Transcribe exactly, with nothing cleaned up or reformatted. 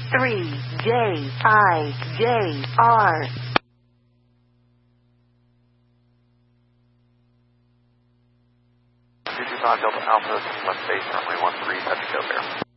three J I J R. two two five Delta Alpha, left base, runway one three, touch go there.